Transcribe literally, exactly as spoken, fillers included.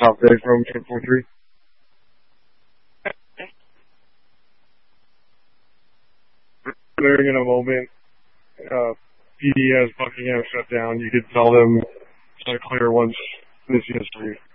Top Day from ten forty-three. During in a moment, uh, P D has Buckingham shut down. You could tell them to clear once this history.